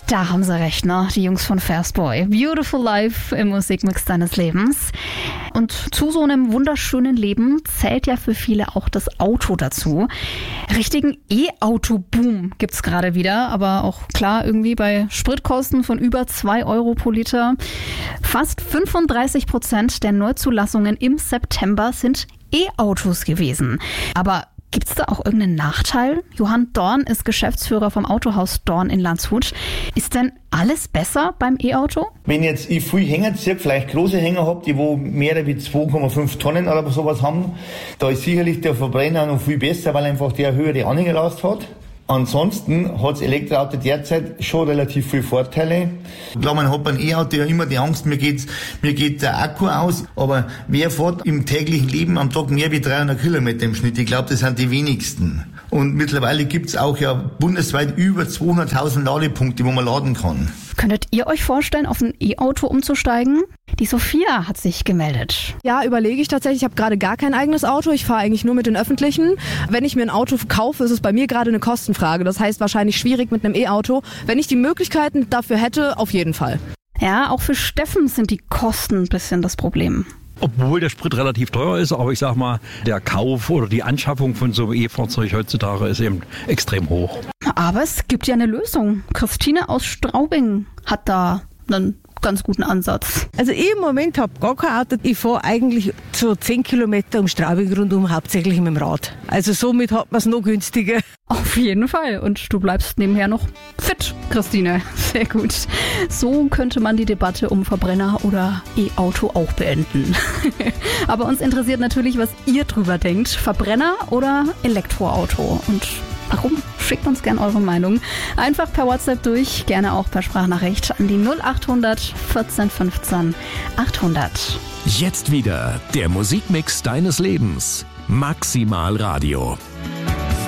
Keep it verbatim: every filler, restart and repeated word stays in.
Da haben sie recht, ne? Die Jungs von Fastboy. Beautiful Life im Musikmix deines Lebens. Und zu so einem wunderschönen Leben zählt ja für viele auch das Auto dazu. Richtigen E-Auto-Boom gibt's gerade wieder, aber auch klar irgendwie bei Spritkosten von über zwei Euro pro Liter. Fast fünfunddreißig Prozent der Neuzulassungen im September sind E-Autos gewesen. Aber gibt es da auch irgendeinen Nachteil? Johann Dorn ist Geschäftsführer vom Autohaus Dorn in Landshut. Ist denn alles besser beim E-Auto? Wenn jetzt ich viel Hänger ziehe, vielleicht große Hänger habe, die wo mehr wie zwei Komma fünf Tonnen oder sowas haben, da ist sicherlich der Verbrenner noch viel besser, weil einfach der höhere Anhängerlast hat. Ansonsten hat das Elektroauto derzeit schon relativ viele Vorteile. Klar, man hat beim E-Auto ja immer die Angst, mir geht's, mir geht der Akku aus, aber wer fährt im täglichen Leben am Tag mehr wie dreihundert Kilometer im Schnitt? Ich glaube, das sind die wenigsten. Und mittlerweile gibt's auch ja bundesweit über zweihunderttausend Ladepunkte, wo man laden kann. Könntet ihr euch vorstellen, auf ein E-Auto umzusteigen? Die Sophia hat sich gemeldet. Ja, überlege ich tatsächlich. Ich habe gerade gar kein eigenes Auto. Ich fahre eigentlich nur mit den Öffentlichen. Wenn ich mir ein Auto kaufe, ist es bei mir gerade eine Kostenfrage. Das heißt wahrscheinlich schwierig mit einem E-Auto. Wenn ich die Möglichkeiten dafür hätte, auf jeden Fall. Ja, auch für Steffen sind die Kosten ein bisschen das Problem. Obwohl der Sprit relativ teuer ist, aber ich sag mal, der Kauf oder die Anschaffung von so einem E-Fahrzeug heutzutage ist eben extrem hoch. Aber es gibt ja eine Lösung. Christine aus Straubing hat da einen ganz guten Ansatz. Also ich im Moment habe gar kein Auto. Ich fahre eigentlich so zehn Kilometer um Straubing rundum, hauptsächlich mit dem Rad. Also somit hat man es noch günstiger. Auf jeden Fall. Und du bleibst nebenher noch fit, Christine. Sehr gut. So könnte man die Debatte um Verbrenner oder E-Auto auch beenden. Aber uns interessiert natürlich, was ihr drüber denkt. Verbrenner oder Elektroauto? Und warum? Schickt uns gerne eure Meinung. Einfach per WhatsApp durch, gerne auch per Sprachnachricht an die null acht hundert vierzehn fünfzehn achthundert. Jetzt wieder der Musikmix deines Lebens. Maximal Radio.